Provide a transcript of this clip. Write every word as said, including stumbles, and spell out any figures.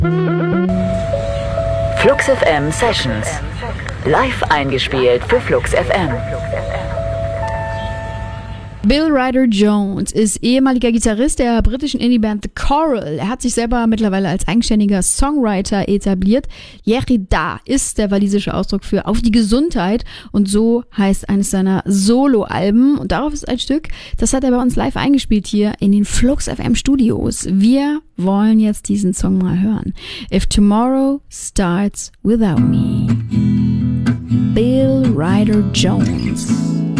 Flux F M Sessions. Live eingespielt für Flux F M. Bill Ryder Jones ist ehemaliger Gitarrist der britischen Indie-Band The Coral. Er hat sich selber mittlerweile als eigenständiger Songwriter etabliert. Yerida ist der walisische Ausdruck für auf die Gesundheit und so heißt eines seiner Solo-Alben. Und darauf ist ein Stück, das hat er bei uns live eingespielt hier in den Flux F M Studios. Wir wollen jetzt diesen Song mal hören. If Tomorrow Starts Without Me. Bill Ryder Jones.